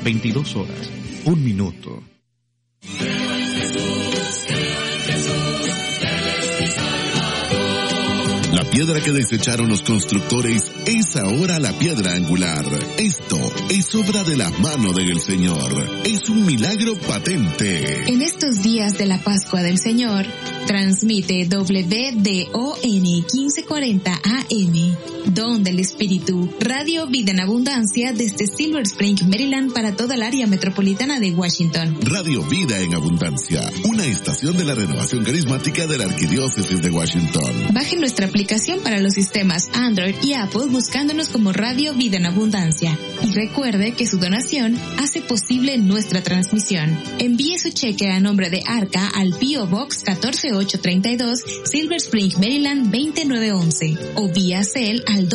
22 horas, 1 minuto. La piedra que desecharon los constructores es ahora la piedra angular. Esto es obra de la mano del Señor. Es un milagro patente. En estos días de la Pascua del Señor, transmite WDON 1540 AM, Don del Espíritu, Radio Vida en Abundancia desde Silver Spring, Maryland, para toda el área metropolitana de Washington. Radio Vida en Abundancia, una estación de la renovación carismática de la Arquidiócesis de Washington. Baje nuestra aplicación para los sistemas Android y Apple buscándonos como Radio Vida en Abundancia. Y recuerde que su donación hace posible nuestra transmisión. Envíe su cheque a nombre de Arca al P.O. Box 14832, Silver Spring, Maryland 20911, o vía Cel al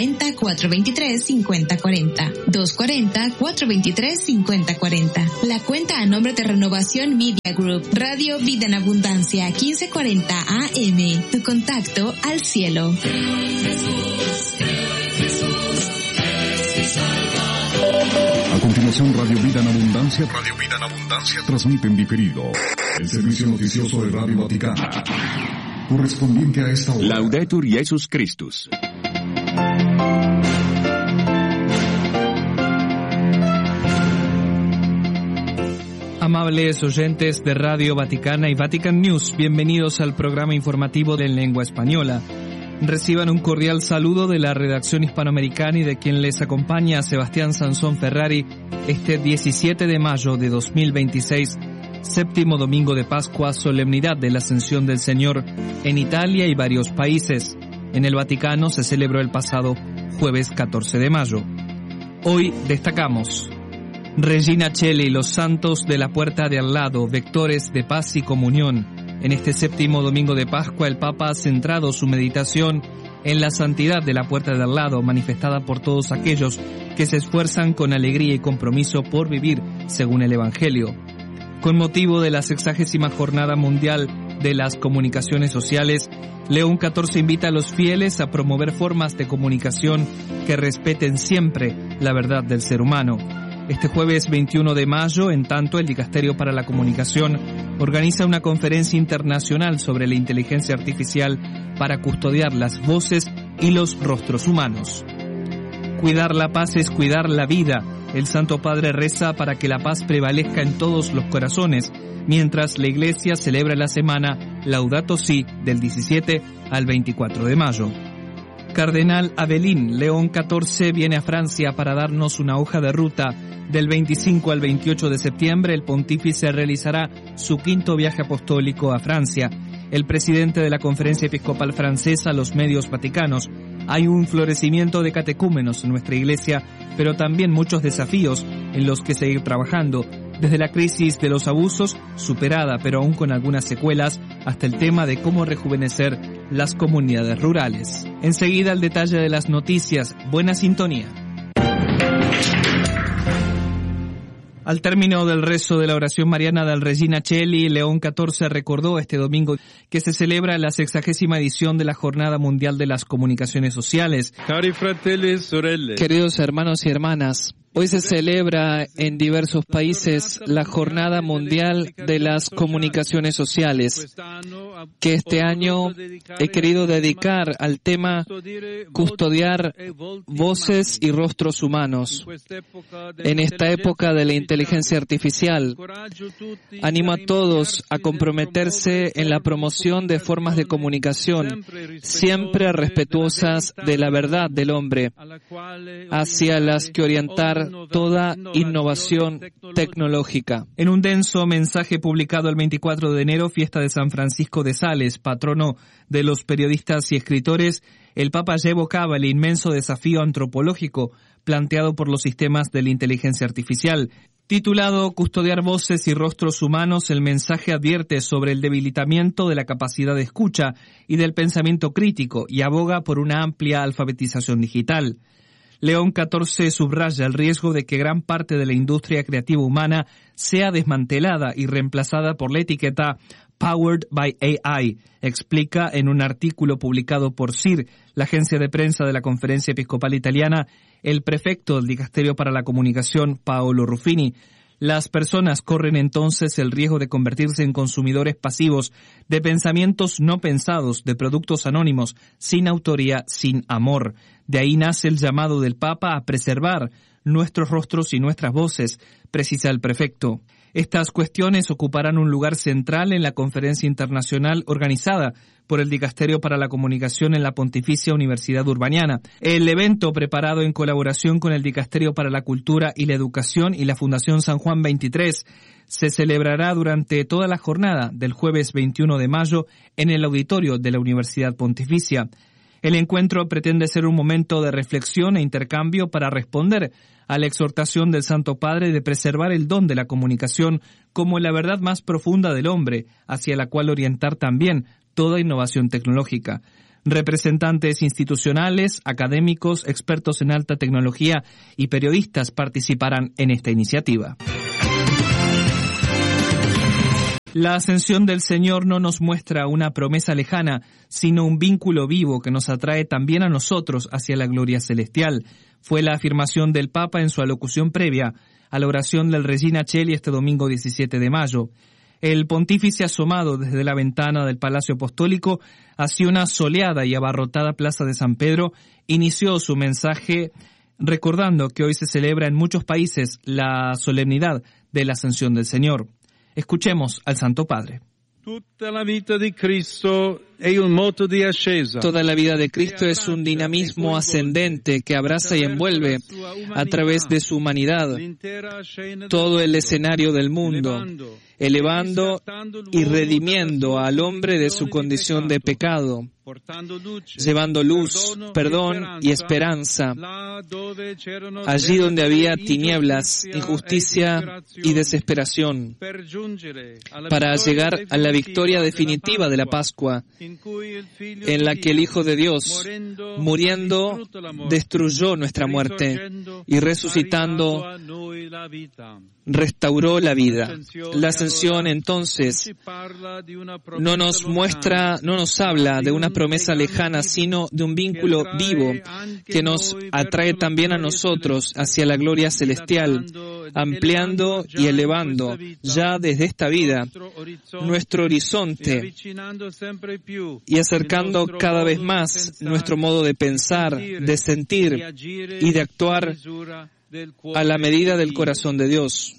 240-423-5040. 240-423-5040. La cuenta a nombre de Renovación Media Group, Radio Vida en Abundancia 1540 AM. Tu contacto al cielo. A continuación, Radio Vida en Abundancia. Radio Vida en Abundancia transmite en diferido el servicio noticioso de Radio Vaticana, correspondiente a esta hora. Laudetur Jesus Christus. Amables oyentes de Radio Vaticana y Vatican News, bienvenidos al programa informativo en lengua española. Reciban un cordial saludo de la redacción hispanoamericana y de quien les acompaña, Sebastián Sansón Ferrari, este 17 de mayo de 2026, séptimo domingo de Pascua, solemnidad de la Ascensión del Señor en Italia y varios países. En el Vaticano se celebró el pasado jueves 14 de mayo. Hoy destacamos: Regina Coeli, los santos de la puerta de al lado, vectores de paz y comunión. En este séptimo domingo de Pascua, el Papa ha centrado su meditación en la santidad de la puerta de al lado, manifestada por todos aquellos que se esfuerzan con alegría y compromiso por vivir según el Evangelio. Con motivo de la 60ª Jornada Mundial de las Comunicaciones Sociales, León XIV invita a los fieles a promover formas de comunicación que respeten siempre la verdad del ser humano. Este jueves 21 de mayo, en tanto, el Dicasterio para la Comunicación organiza una conferencia internacional sobre la inteligencia artificial para custodiar las voces y los rostros humanos. Cuidar la paz es cuidar la vida. El Santo Padre reza para que la paz prevalezca en todos los corazones, mientras la Iglesia celebra la semana Laudato Si del 17 al 24 de mayo. Cardenal Avelin, León XIV viene a Francia para darnos una hoja de ruta. Del 25 al 28 de septiembre, el pontífice realizará su 5º viaje apostólico a Francia. El presidente de la Conferencia Episcopal Francesa, los medios vaticanos: hay un florecimiento de catecúmenos en nuestra iglesia, pero también muchos desafíos en los que seguir trabajando, desde la crisis de los abusos, superada pero aún con algunas secuelas, hasta el tema de cómo rejuvenecer las comunidades rurales. Enseguida el detalle de las noticias. Buena sintonía. Al término del rezo de la oración mariana del Regina Coeli, León XIV recordó este domingo que se celebra la 60ª edición de la Jornada Mundial de las Comunicaciones Sociales. Cari fratelli e sorelle. Queridos hermanos y hermanas, hoy se celebra en diversos países la Jornada Mundial de las Comunicaciones Sociales, que este año he querido dedicar al tema custodiar voces y rostros humanos. En esta época de la inteligencia artificial, animo a todos a comprometerse en la promoción de formas de comunicación siempre respetuosas de la verdad del hombre, hacia las que orientar toda innovación tecnológica. En un denso mensaje publicado el 24 de enero, fiesta de San Francisco de Sales, patrono de los periodistas y escritores, el Papa ya evocaba el inmenso desafío antropológico planteado por los sistemas de la inteligencia artificial. Titulado Custodiar voces y rostros humanos, el mensaje advierte sobre el debilitamiento de la capacidad de escucha y del pensamiento crítico y aboga por una amplia alfabetización digital. León XIV subraya el riesgo de que gran parte de la industria creativa humana sea desmantelada y reemplazada por la etiqueta Powered by AI, explica en un artículo publicado por CIR, la agencia de prensa de la Conferencia Episcopal Italiana, el prefecto del Dicasterio para la Comunicación, Paolo Ruffini. Las personas corren entonces el riesgo de convertirse en consumidores pasivos de pensamientos no pensados, de productos anónimos, sin autoría, sin amor. De ahí nace el llamado del Papa a preservar nuestros rostros y nuestras voces, precisa el prefecto. Estas cuestiones ocuparán un lugar central en la conferencia internacional organizada por el Dicasterio para la Comunicación en la Pontificia Universidad Urbaniana. El evento, preparado en colaboración con el Dicasterio para la Cultura y la Educación y la Fundación San Juan 23, se celebrará durante toda la jornada del jueves 21 de mayo en el auditorio de la Universidad Pontificia. El encuentro pretende ser un momento de reflexión e intercambio para responder a la exhortación del Santo Padre de preservar el don de la comunicación como la verdad más profunda del hombre, hacia la cual orientar también toda innovación tecnológica. Representantes institucionales, académicos, expertos en alta tecnología y periodistas participarán en esta iniciativa. La ascensión del Señor no nos muestra una promesa lejana, sino un vínculo vivo que nos atrae también a nosotros hacia la gloria celestial. Fue la afirmación del Papa en su alocución previa a la oración del Regina Coeli este domingo 17 de mayo. El pontífice, asomado desde la ventana del Palacio Apostólico hacia una soleada y abarrotada plaza de San Pedro, inició su mensaje recordando que hoy se celebra en muchos países la solemnidad de la Ascensión del Señor. Escuchemos al Santo Padre. Toda la vida de Cristo es un moto de ascesa. Toda la vida de Cristo es un dinamismo ascendente que abraza y envuelve a través de su humanidad todo el escenario del mundo, elevando y redimiendo al hombre de su condición de pecado, llevando luz, perdón y esperanza allí donde había tinieblas, injusticia y desesperación, para llegar a la victoria definitiva de la Pascua, en la que el Hijo de Dios, muriendo, destruyó nuestra muerte y resucitando, restauró la vida. La ascensión, entonces, no nos habla de una promesa lejana, sino de un vínculo vivo que nos atrae también a nosotros hacia la gloria celestial, ampliando y elevando ya desde esta vida nuestro horizonte y acercando cada vez más nuestro modo de pensar, de sentir y de actuar a la medida del corazón de Dios.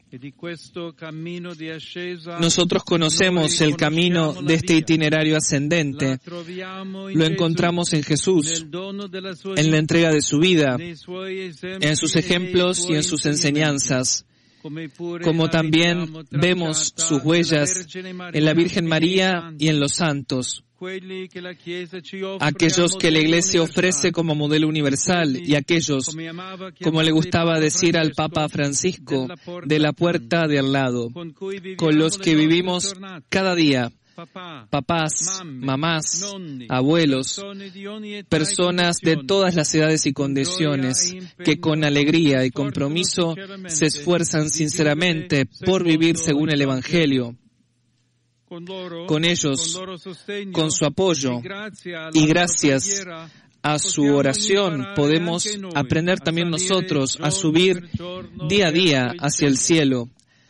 Nosotros conocemos el camino de este itinerario ascendente. Lo encontramos en Jesús, en la entrega de su vida, en sus ejemplos y en sus enseñanzas, como también vemos sus huellas en la Virgen María y en los santos, aquellos que la Iglesia ofrece como modelo universal y aquellos, como le gustaba decir al Papa Francisco, de la puerta de al lado, con los que vivimos cada día. Papás, mamás, abuelos, personas de todas las edades y condiciones que con alegría y compromiso se esfuerzan sinceramente por vivir según el Evangelio. Con ellos, con su apoyo y gracias a su oración, podemos aprender también nosotros a subir día a día hacia el cielo,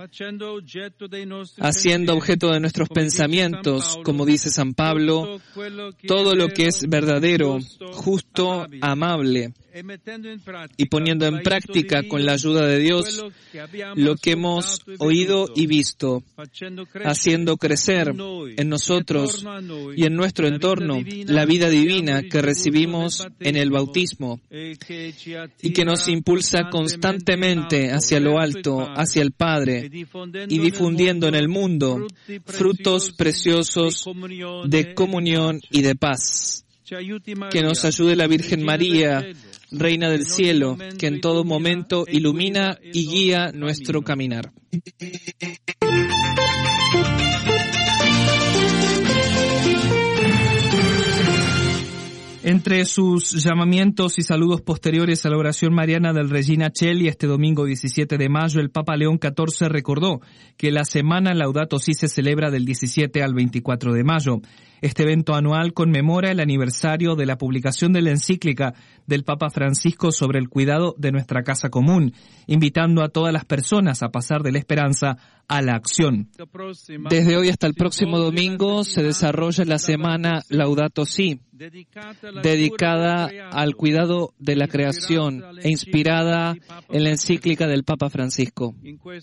haciendo objeto de nuestros pensamientos, como dice San Pablo, todo lo que es verdadero, justo, amable, y poniendo en práctica con la ayuda de Dios lo que hemos oído y visto, haciendo crecer en nosotros y en nuestro entorno la vida divina que recibimos en el bautismo y que nos impulsa constantemente hacia lo alto, hacia el Padre, y difundiendo en el mundo frutos preciosos de comunión y de paz. Que nos ayude la Virgen María, Reina del Cielo, que en todo momento ilumina y guía nuestro caminar. Entre sus llamamientos y saludos posteriores a la oración mariana del Regina Coeli este domingo 17 de mayo, el Papa León XIV recordó que la semana Laudato Si se celebra del 17 al 24 de mayo. Este evento anual conmemora el aniversario de la publicación de la encíclica del Papa Francisco sobre el cuidado de nuestra casa común, invitando a todas las personas a pasar de la esperanza a la acción. Desde hoy hasta el próximo domingo se desarrolla la semana Laudato Si, dedicada al cuidado de la creación e inspirada en la encíclica del Papa Francisco.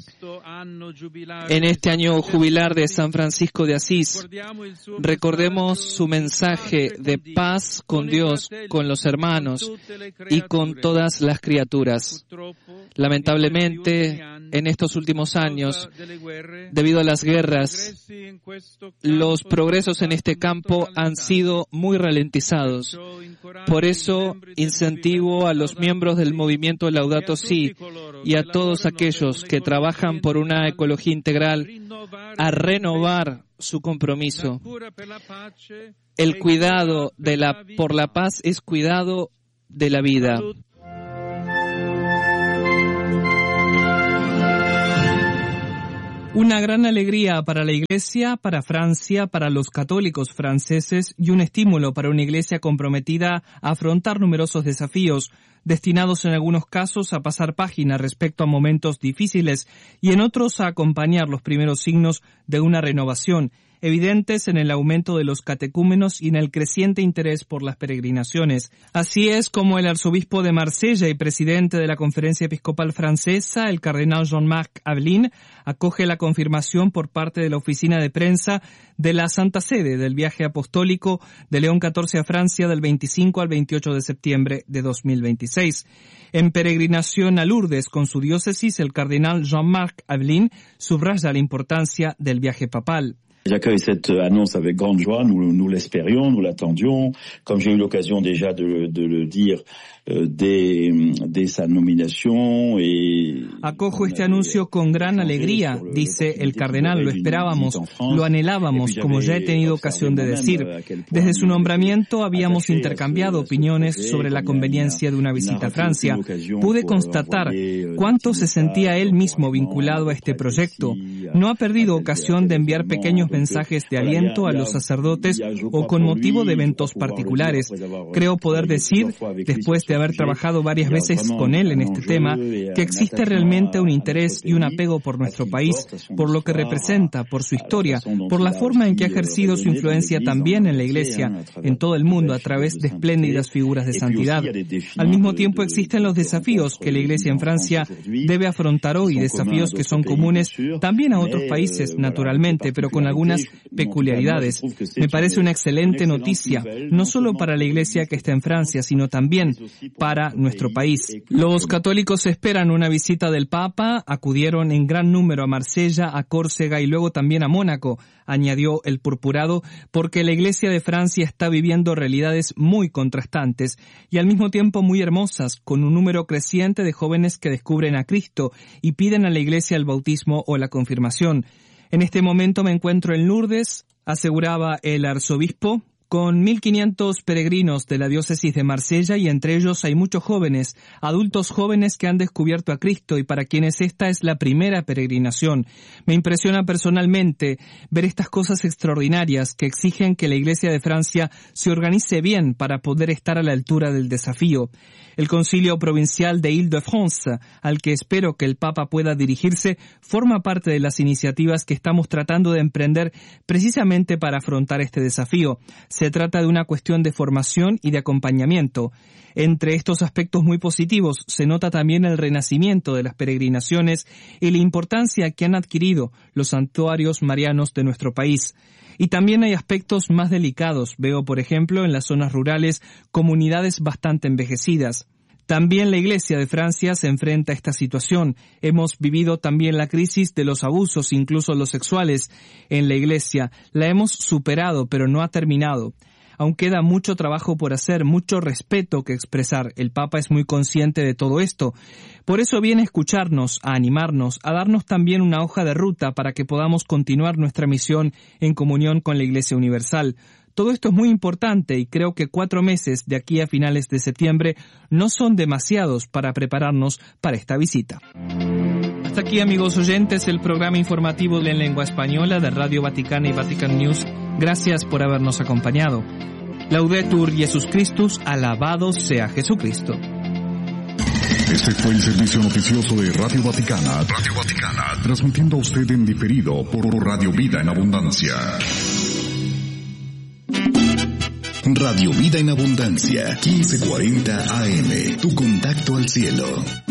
En este año jubilar de San Francisco de Asís, recordemos su mensaje de paz con Dios, con los hermanos y con todas las criaturas. Lamentablemente, en estos últimos años, debido a las guerras, los progresos en este campo han sido muy ralentizados. Por eso, incentivo a los miembros del movimiento Laudato Si y a todos aquellos que trabajan por una ecología integral a renovar su compromiso. El cuidado por la paz es cuidado de la vida. Una gran alegría para la Iglesia, para Francia, para los católicos franceses y un estímulo para una Iglesia comprometida a afrontar numerosos desafíos, destinados en algunos casos a pasar página respecto a momentos difíciles y en otros a acompañar los primeros signos de una renovación, evidentes en el aumento de los catecúmenos y en el creciente interés por las peregrinaciones. Así es como el arzobispo de Marsella y presidente de la Conferencia Episcopal Francesa, el cardenal Jean-Marc Aveline, acoge la confirmación por parte de la oficina de prensa de la Santa Sede del viaje apostólico de León XIV a Francia del 25 al 28 de septiembre de 2026. En peregrinación a Lourdes con su diócesis, el cardenal Jean-Marc Aveline subraya la importancia del viaje papal. J'accueille cette annonce avec grande joie, nous l'espérions, nous l'attendions, comme j'ai eu l'occasion déjà de le dire dès sa nominación. Acojo este anuncio con gran alegría, dice el cardenal, lo esperábamos, lo anhelábamos, como ya he tenido ocasión de decir. Desde su nombramiento habíamos intercambiado opiniones sobre la conveniencia de una visita a Francia. Pude constatar cuánto se sentía él mismo vinculado a este proyecto. No ha perdido ocasión de enviar pequeños mensajes de aliento a los sacerdotes o con motivo de eventos particulares. Creo poder decir, después de haber trabajado varias veces con él en este tema, que existe realmente un interés y un apego por nuestro país, por lo que representa, por su historia, por la forma en que ha ejercido su influencia también en la Iglesia, en todo el mundo, a través de espléndidas figuras de santidad. Al mismo tiempo existen los desafíos que la Iglesia en Francia debe afrontar hoy, desafíos que son comunes también a otros países, naturalmente, pero con algunas peculiaridades. Me parece una excelente noticia, no solo para la Iglesia que está en Francia, sino también para nuestro país. Los católicos esperan una visita del Papa, acudieron en gran número a Marsella, a Córcega y luego también a Mónaco, añadió el purpurado, porque la Iglesia de Francia está viviendo realidades muy contrastantes y al mismo tiempo muy hermosas, con un número creciente de jóvenes que descubren a Cristo y piden a la Iglesia el bautismo o la confirmación. En este momento me encuentro en Lourdes, aseguraba el arzobispo, con 1.500 peregrinos de la diócesis de Marsella y entre ellos hay muchos jóvenes, adultos jóvenes que han descubierto a Cristo y para quienes esta es la primera peregrinación. Me impresiona personalmente ver estas cosas extraordinarias que exigen que la Iglesia de Francia se organice bien para poder estar a la altura del desafío. El Concilio Provincial de Île-de-France, al que espero que el Papa pueda dirigirse, forma parte de las iniciativas que estamos tratando de emprender precisamente para afrontar este desafío. Se trata de una cuestión de formación y de acompañamiento. Entre estos aspectos muy positivos se nota también el renacimiento de las peregrinaciones y la importancia que han adquirido los santuarios marianos de nuestro país. Y también hay aspectos más delicados. Veo, por ejemplo, en las zonas rurales, comunidades bastante envejecidas. También la Iglesia de Francia se enfrenta a esta situación. Hemos vivido también la crisis de los abusos, incluso los sexuales, en la Iglesia. La hemos superado, pero no ha terminado. Aún queda mucho trabajo por hacer, mucho respeto que expresar. El Papa es muy consciente de todo esto. Por eso viene a escucharnos, a animarnos, a darnos también una hoja de ruta para que podamos continuar nuestra misión en comunión con la Iglesia Universal. Todo esto es muy importante y creo que 4 meses de aquí a finales de septiembre no son demasiados para prepararnos para esta visita. Hasta aquí, amigos oyentes, el programa informativo en lengua española de Radio Vaticana y Vatican News. Gracias por habernos acompañado. Laudetur Jesus Christus, alabado sea Jesucristo. Este fue el servicio noticioso de Radio Vaticana, transmitiendo a usted en diferido por Radio Vida en Abundancia. Radio Vida en Abundancia, 1540 AM, tu contacto al cielo.